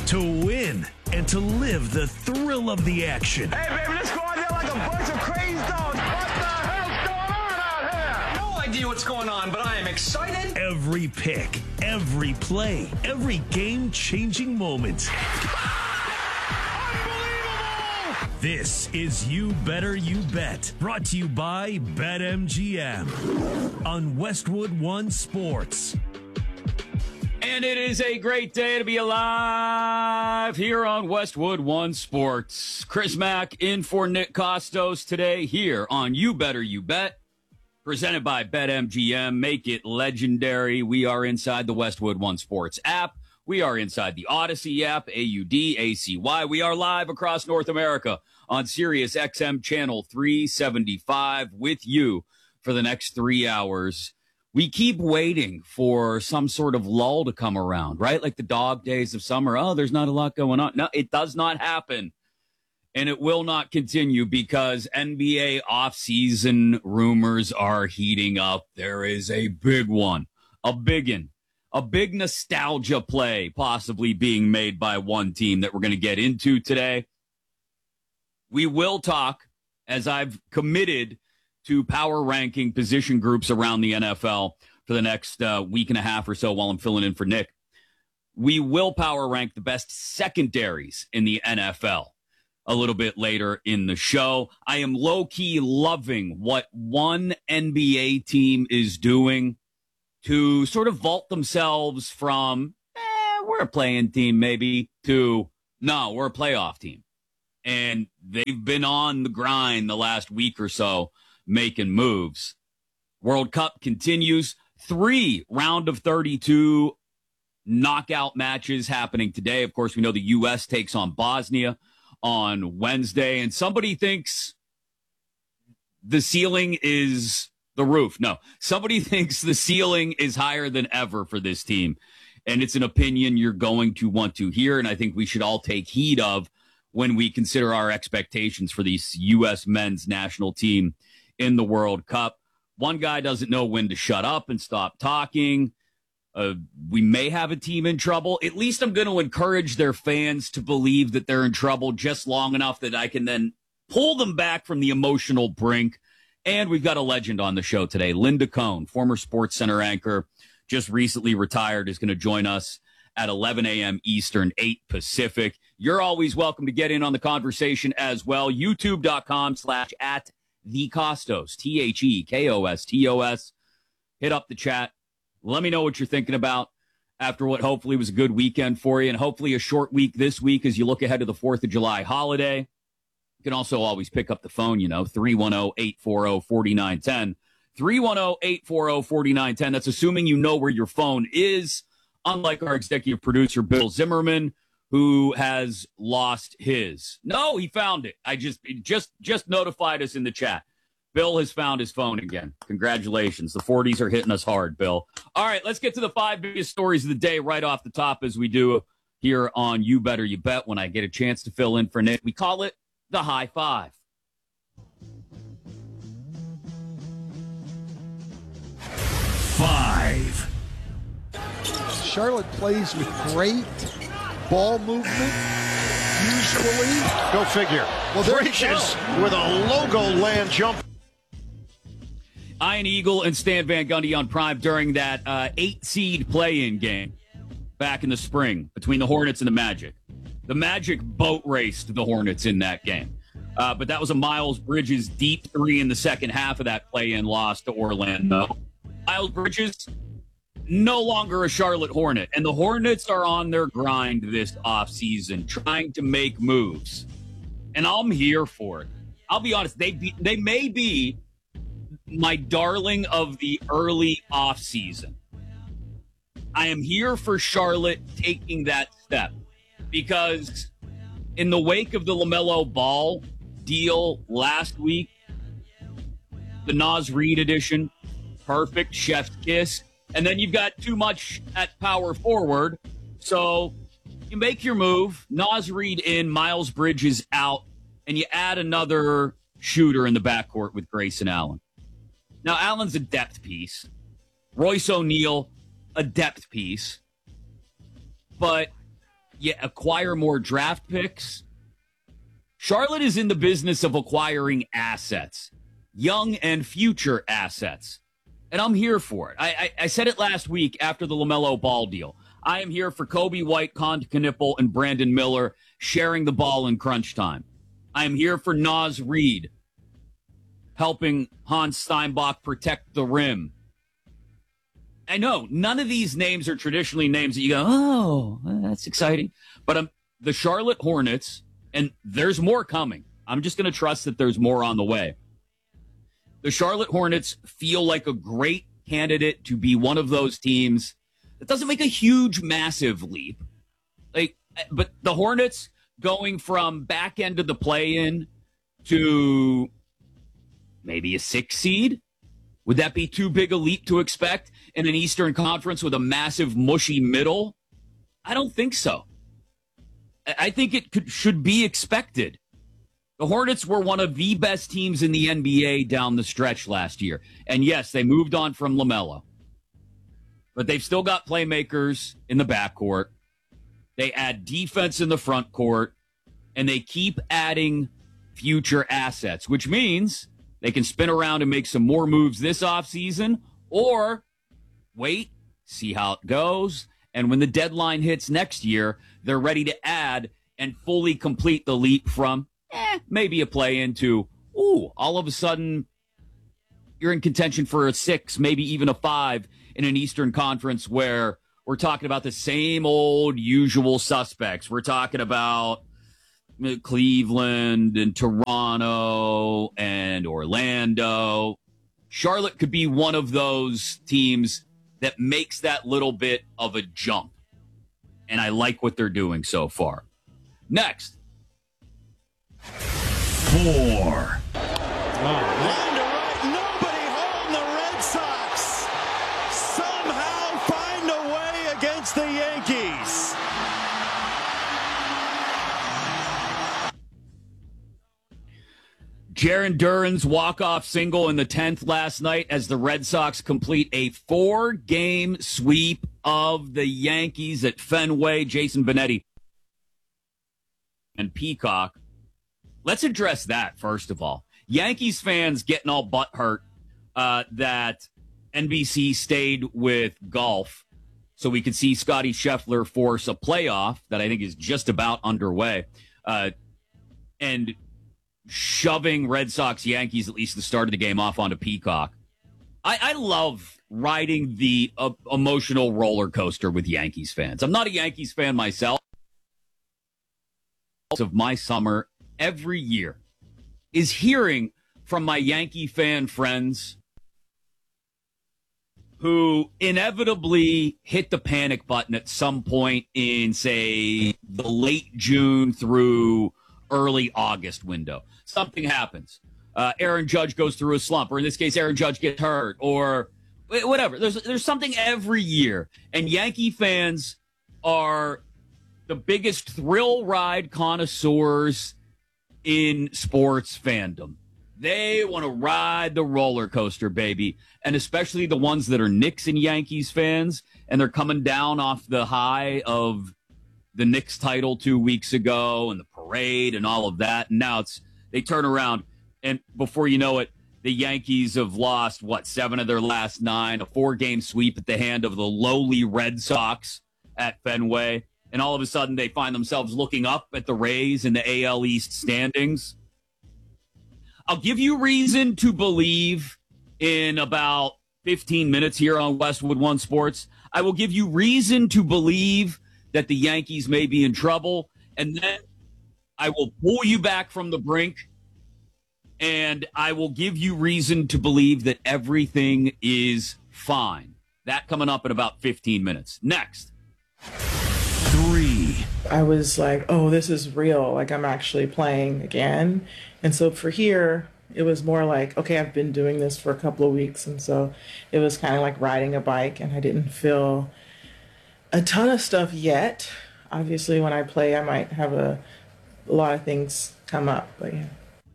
to win, and to live the thrill of the action. Hey, baby, let's go out there like a bunch of crazy dogs. What the hell's going on out here? No idea what's going on, but I am excited. Every pick, every play, every game-changing moment. Unbelievable! This is You Better You Bet, brought to you by BetMGM on Westwood One Sports. And it is a great day to be alive here on Westwood One Sports. Chris Mack in for Nick Costos today here on You Better You Bet, presented by BetMGM. Make it legendary. We are inside the Westwood One Sports app. We are inside the Odyssey app, AUDACY. We are live across North America on Sirius XM Channel 375 with you for the next 3 hours. We keep waiting for some sort of lull to come around, right? Like the dog days of summer. Oh, there's not a lot going on. No, it does not happen. And it will not continue because NBA offseason rumors are heating up. There is a big one, a big nostalgia play possibly being made by one team that we're going to get into today. We will talk, as I've committed, to power ranking position groups around the NFL for the next week and a half or so while I'm filling in for Nick. We will power rank the best secondaries in the NFL a little bit later in the show. I am low-key loving what one NBA team is doing to sort of vault themselves from, we're a playing team maybe, to, no, we're a playoff team. And they've been on the grind the last week or so, making moves. World Cup continues. 3 round of 32 knockout matches happening today. Of course, we know the U.S. takes on Bosnia on Wednesday, and somebody thinks the ceiling is the roof. No, somebody thinks the ceiling is higher than ever for this team, and it's an opinion you're going to want to hear, and I think we should all take heed of when we consider our expectations for the U.S. men's national team in the World Cup. One guy doesn't know when to shut up and stop talking. We may have a team in trouble. At least I'm going to encourage their fans to believe that they're in trouble just long enough that I can then pull them back from the emotional brink. And we've got a legend on the show today. Linda Cohn, former SportsCenter anchor, just recently retired, is going to join us at 11 a.m. Eastern, 8 Pacific. You're always welcome to get in on the conversation as well. YouTube.com/@TheCostos, TheKostos. Hit up the chat. Let me know what you're thinking about after what hopefully was a good weekend for you, and hopefully a short week this week as you look ahead to the 4th of July holiday. You can also always pick up the phone, 310-840-4910. 310-840-4910. That's assuming you know where your phone is, unlike our executive producer, Bill Zimmerman, who has lost his. No, he found it. He just notified us in the chat. Bill has found his phone again. Congratulations. The 40s are hitting us hard, Bill. All right, let's get to the 5 biggest stories of the day right off the top, as we do here on You Better You Bet when I get a chance to fill in for Nick. We call it the High Five. 5. Charlotte plays with great ball movement, usually. Go figure. Well, there Bridges with a logo land jump. Ian Eagle and Stan Van Gundy on Prime during that 8-seed play-in game back in the spring between the Hornets and the Magic. The Magic boat raced the Hornets in that game. But that was a Miles Bridges deep 3 in the second half of that play-in loss to Orlando. Miles Bridges, no longer a Charlotte Hornet. And the Hornets are on their grind this offseason, trying to make moves. And I'm here for it. I'll be honest, they may be my darling of the early offseason. I am here for Charlotte taking that step because in the wake of the LaMelo Ball deal last week, the Naz Reid edition, perfect, chef's kiss, and then you've got too much at power forward, so you make your move, Naz Reid in, Miles Bridges out, and you add another shooter in the backcourt with Grayson Allen. Now, Allen's a depth piece. Royce O'Neal, a depth piece. But acquire more draft picks. Charlotte is in the business of acquiring assets, young and future assets. And I'm here for it. I said it last week after the LaMelo Ball deal. I am here for Kobe White, Con Knippel, and Brandon Miller sharing the ball in crunch time. I am here for Naz Reid helping Hans Steinbach protect the rim. I know none of these names are traditionally names that you go, oh, that's exciting. But the Charlotte Hornets, and there's more coming. I'm just going to trust that there's more on the way. The Charlotte Hornets feel like a great candidate to be one of those teams that doesn't make a huge, massive leap. But the Hornets going from back end of the play-in to maybe a 6 seed? Would that be too big a leap to expect in an Eastern Conference with a massive, mushy middle? I don't think so. I think it should be expected. The Hornets were one of the best teams in the NBA down the stretch last year. And yes, they moved on from LaMelo. But they've still got playmakers in the backcourt. They add defense in the front court. And they keep adding future assets, which means they can spin around and make some more moves this offseason, or wait, see how it goes. And when the deadline hits next year, they're ready to add and fully complete the leap from maybe a play into, all of a sudden you're in contention for a 6, maybe even a 5 in an Eastern Conference where we're talking about the same old usual suspects. We're talking about Cleveland and Toronto and Orlando. Charlotte could be one of those teams that makes that little bit of a jump. And I like what they're doing so far. Next. 4. Line to right, nobody home. The Red Sox somehow find a way against the Yankees. Jarren Duran's walk-off single in the 10th last night as the Red Sox complete a 4-game sweep of the Yankees at Fenway. Jason Benetti and Peacock. Let's address that first of all. Yankees fans getting all butthurt that NBC stayed with golf so we could see Scotty Scheffler force a playoff that I think is just about underway. And shoving Red Sox Yankees, at least the start of the game, off onto Peacock. I love riding the emotional roller coaster with Yankees fans. I'm not a Yankees fan myself. Of my summer every year is hearing from my Yankee fan friends who inevitably hit the panic button at some point in, say, the late June through early August window. Something happens. Aaron Judge goes through a slump, or in this case, Aaron Judge gets hurt, or whatever. There's something every year, and Yankee fans are the biggest thrill ride connoisseurs in sports fandom. They want to ride the roller coaster, baby, and especially the ones that are Knicks and Yankees fans, and they're coming down off the high of the Knicks title 2 weeks ago and the parade and all of that. And now they turn around, and before you know it, the Yankees have lost, 7 of their last 9, a 4-game sweep at the hand of the lowly Red Sox at Fenway. And all of a sudden they find themselves looking up at the Rays in the AL East standings. I'll give you reason to believe in about 15 minutes here on Westwood One Sports. I will give you reason to believe that the Yankees may be in trouble, and then I will pull you back from the brink, and I will give you reason to believe that everything is fine. That coming up in about 15 minutes. Next. 3. I was like, oh, this is real. Like, I'm actually playing again. And so for here, it was more like, okay, I've been doing this for a couple of weeks. And so it was kind of like riding a bike, and I didn't feel a ton of stuff yet. Obviously, when I play, I might have a lot of things come up, but yeah.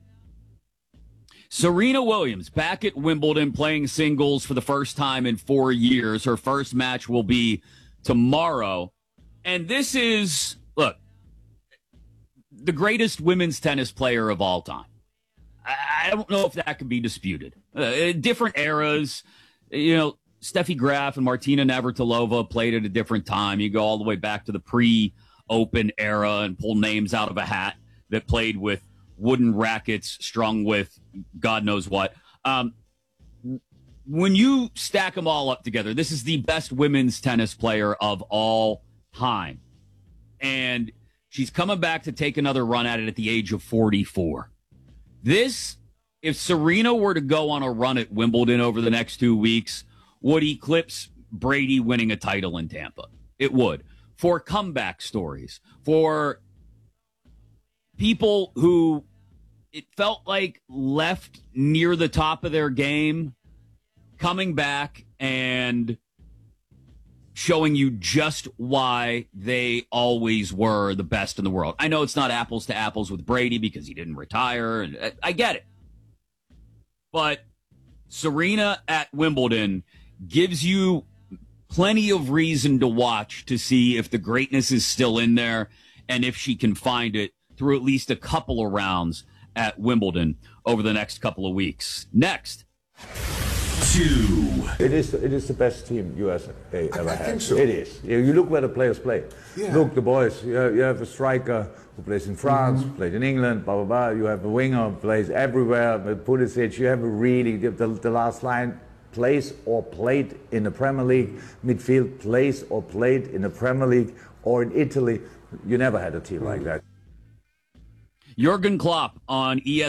Serena Williams back at Wimbledon playing singles for the first time in 4 years. Her first match will be tomorrow. And this is look, the greatest women's tennis player of all time. I don't know if that can be disputed. Different eras, Steffi Graf and Martina Navratilova played at a different time. You go all the way back to the pre-Open era and pull names out of a hat that played with wooden rackets strung with God knows what. When you stack them all up together, this is the best women's tennis player of all time. And she's coming back to take another run at it at the age of 44. This, if Serena were to go on a run at Wimbledon over the next 2 weeks, would eclipse Brady winning a title in Tampa. It would. For comeback stories, for people who it felt like left near the top of their game, coming back and showing you just why they always were the best in the world. I know it's not apples to apples with Brady because he didn't retire, and I get it. But Serena at Wimbledon gives you plenty of reason to watch to see if the greatness is still in there and if she can find it through at least a couple of rounds at Wimbledon over the next couple of weeks. Next. 2. It is the best team USA ever had. I think so. It is. You look where the players play. Yeah. Look, the boys. You have a striker who plays in France, who played in England, blah, blah, blah. You have a winger who plays everywhere. Pulisic, you have a really, the last line plays or played in the Premier League. Midfield plays or played in the Premier League or in Italy. You never had a team like that. Jurgen Klopp on ESPN.